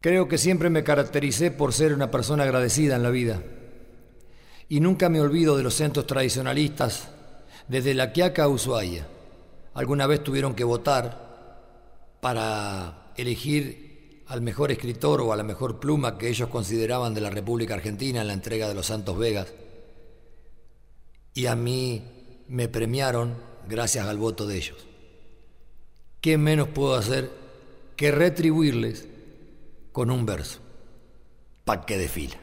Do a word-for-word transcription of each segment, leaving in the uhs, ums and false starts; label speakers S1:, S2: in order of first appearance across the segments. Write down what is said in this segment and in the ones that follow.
S1: Creo que siempre me caractericé por ser una persona agradecida en la vida. Y nunca me olvido de los centros tradicionalistas, desde La Quiaca a Ushuaia. Alguna vez tuvieron que votar para elegir al mejor escritor o a la mejor pluma que ellos consideraban de la República Argentina en la entrega de los Santos Vegas. Y a mí me premiaron gracias al voto de ellos. ¿Qué menos puedo hacer que retribuirles con un verso? Pa' que desfila.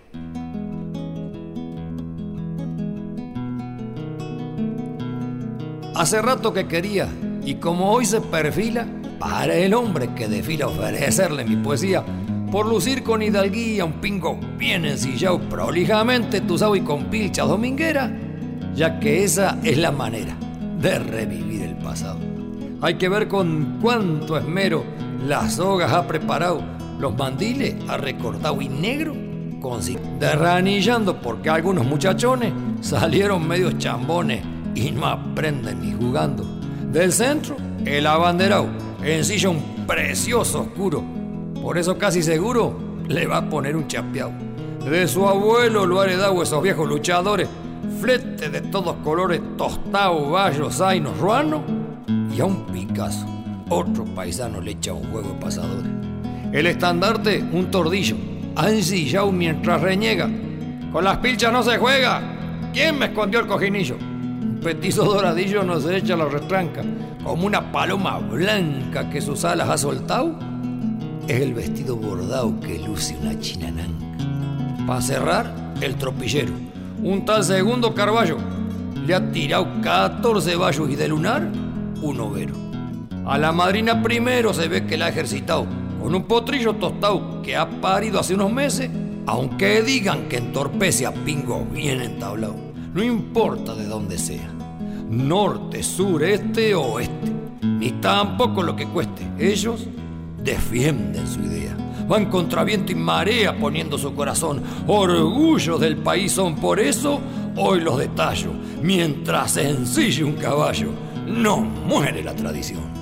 S1: Hace rato que quería, y como hoy se perfila, para el hombre que desfila ofrecerle mi poesía, por lucir con hidalguía un pingo bien ensillado, prolijamente tusado y con pilcha dominguera, ya que esa es la manera de revivir el pasado. Hay que ver con cuánto esmero las sogas ha preparado, los mandiles ha recortado y negro, con derranillando porque algunos muchachones salieron medios chambones y no aprenden ni jugando. Del centro, el abanderado ensilla un precioso oscuro, por eso casi seguro le va a poner un chapeado. De su abuelo lo ha heredado esos viejos luchadores, flete de todos colores, tostado, vallo, zainos, ruano, y a un Picasso, otro paisano le echa un juego de pasadores. El estandarte, un tordillo, ensillado mientras reniega. Con las pilchas no se juega. ¿Quién me escondió el cojinillo? Un petizo doradillo no se echa la retranca. Como una paloma blanca que sus alas ha soltado, es el vestido bordado que luce una chinananca. Para cerrar, el tropillero, un tal Segundo Carballo, le ha tirado catorce vallos y de lunar, un overo. A la madrina primero se ve que la ha ejercitado con un potrillo tostado que ha parido hace unos meses, aunque digan que entorpece a pingo bien entablado. No importa de dónde sea, norte, sur, este o oeste, ni tampoco lo que cueste. Ellos defienden su idea, van contra viento y marea poniendo su corazón. Orgullos del país son, por eso hoy los detallo. Mientras ensille un caballo, no muere la tradición.